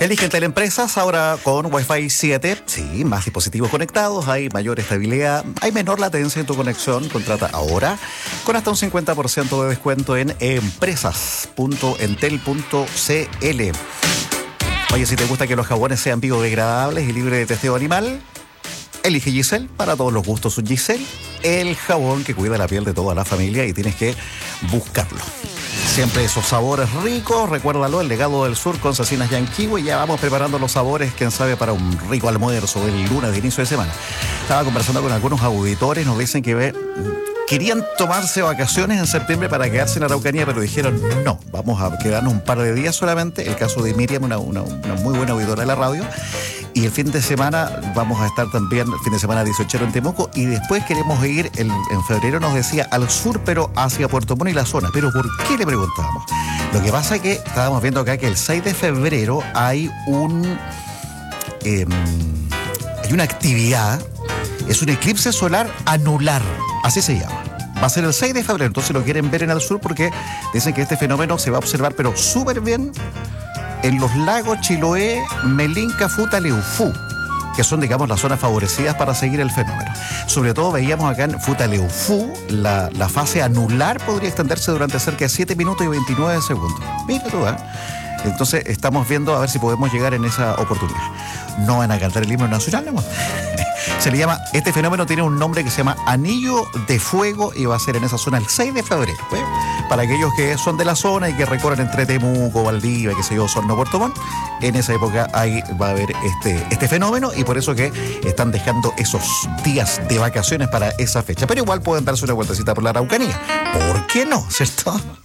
Elige Teleempresas ahora con Wi-Fi 7. Sí, más dispositivos conectados, hay mayor estabilidad, hay menor latencia en tu conexión. Contrata ahora con hasta un 50% de descuento en empresas.entel.cl. Oye, si te gusta que los jabones sean biodegradables y libres de testeo animal, elige Giselle. Para todos los gustos, un Giselle, el jabón que cuida la piel de toda la familia, y tienes que buscarlo. Siempre esos sabores ricos, recuérdalo, el legado del sur con Cecinas Yanquihue. Y ya vamos preparando los sabores, quién sabe, para un rico almuerzo el lunes de inicio de semana. Estaba conversando con algunos auditores, nos dicen que querían tomarse vacaciones en septiembre para quedarse en Araucanía, pero dijeron no, vamos a quedarnos un par de días solamente. El caso de Miriam, una muy buena auditora de la radio. Y el fin de semana vamos a estar también, el fin de semana 18 en Temuco, y después queremos ir, en febrero nos decía, al sur, pero hacia Puerto Montt y la zona. ¿Pero por qué?, le preguntábamos. Lo que pasa es que estábamos viendo acá que el 6 de febrero hay una actividad, es un eclipse solar anular, así se llama. Va a ser el 6 de febrero, entonces lo quieren ver en el sur porque dicen que este fenómeno se va a observar, pero súper bien, en los lagos Chiloé, Melinca, Futaleufú, que son, digamos, las zonas favorecidas para seguir el fenómeno. Sobre todo veíamos acá en Futaleufú, la fase anular podría extenderse durante cerca de 7 minutos y 29 segundos. Mira tú, ¿eh? Entonces estamos viendo a ver si podemos llegar en esa oportunidad. No van a cantar el himno nacional, ¿no? Se le llama, este fenómeno tiene un nombre que se llama Anillo de Fuego, y va a ser en esa zona el 6 de febrero. Para aquellos que son de la zona y que recorren entre Temuco, Valdivia, qué sé yo, Osorno, Puerto Montt, en esa época ahí va a haber este fenómeno, y por eso que están dejando esos días de vacaciones para esa fecha. Pero igual pueden darse una vueltecita por la Araucanía. ¿Por qué no? ¿Cierto?